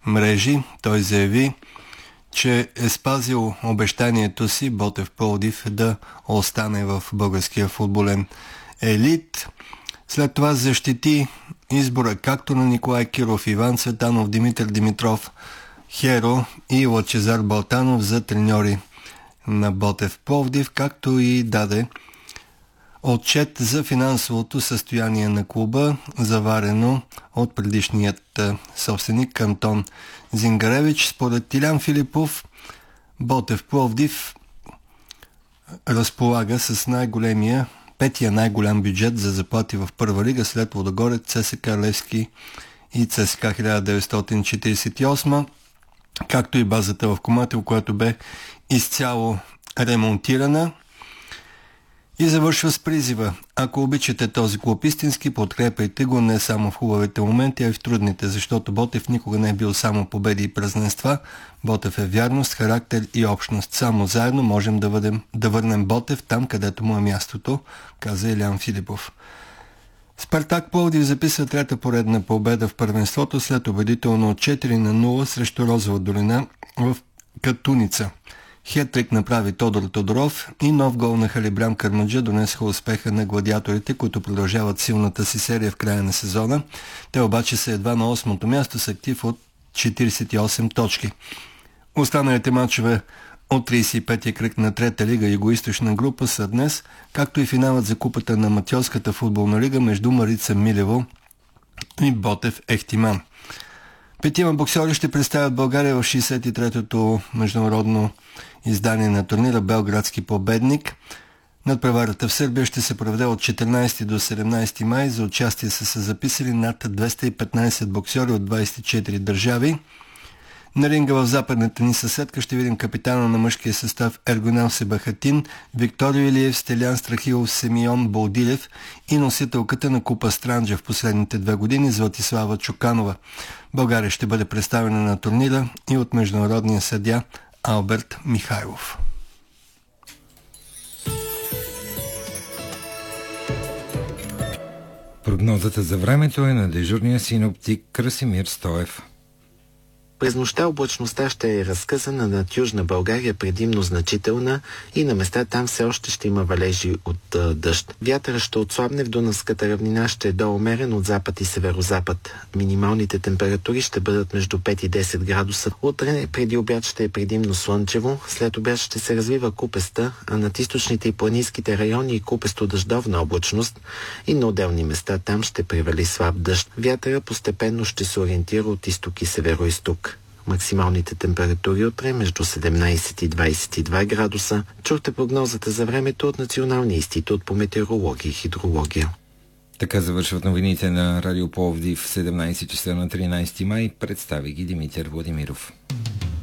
мрежи. Той заяви, че е спазил обещанието си Ботев Пловдив да остане в българския футболен елит. След това защити избора както на Николай Киров, Иван Цветанов, Димитър Димитров, Херо и Лъчезар Балтанов за треньори на Ботев Пловдив, както и даде отчет за финансовото състояние на клуба, заварено от предишният собственик Антон Зингаревич. Според Тилян Филипов, Ботев Пловдив разполага с петия най-голям бюджет за заплати в първа лига след Лудогорец, ЦСКА Левски и ЦСКА 1948, както и базата в Комател, която бе изцяло ремонтирана. И завършва с призива: ако обичате този клуб истински, подкрепяйте го не само в хубавите моменти, а и в трудните, защото Ботев никога не е бил само победи и празненства. Ботев е вярност, характер и общност. Само заедно можем да върнем Ботев там, където му е мястото, каза Илян Филипов. Спартак Пловдив записва трета поредна победа в първенството след убедително 4-0 срещу Розова долина в Катуница. Хеттрик направи Тодор Тодоров и нов гол на Халибрам Кармаджа донесха успеха на гладиаторите, които продължават силната си серия в края на сезона. Те обаче са едва на 8-то място с актив от 48 точки. Останалите мачове от 35-я кръг на трета лига Югоизточна група са днес, както и финалът за купата на Аматьорската футболна лига между Марица Милево и Ботев Ехтиман. 5 боксери ще представят България в 63-то международно издание на турнира Белградски победник. Надпреварата в Сърбия ще се проведе от 14 до 17 май. За участие са се записали над 215 боксери от 24 държави. На ринга в западната ни съседка ще видим капитана на мъжкия състав Ергонел Себахатин, Викторио Илиев, Стелян Страхилов, Семион Болдилев и носителката на Купа Странджа в последните 2 години Златислава Чуканова. България ще бъде представена на турнира и от международния съдия Алберт Михайлов. Прогнозата за времето е на дежурния синоптик Красимир Стоев. През нощта облачността ще е разкъсана над Южна България, предимно значителна, и на места там все още ще има валежи от дъжд. Вятъра ще отслабне, в Дунавската равнина ще е доумерен от запад и северозапад. Минималните температури ще бъдат между 5 и 10 градуса. Утре преди обяд ще е предимно слънчево, след обяд ще се развива купеста, а над източните и планинските райони и купесто-дъждовна облачност и на отделни места там ще превали слаб дъжд. Вятъра постепенно ще се ориентира от изток и североизток. Максималните температури утре между 17 и 22 градуса. Чухте прогнозата за времето от Националния институт по метеорология и хидрология. Така завършват новините на Радио Пловдив в 17 часа на 13 май. Представи ги Димитър Владимиров.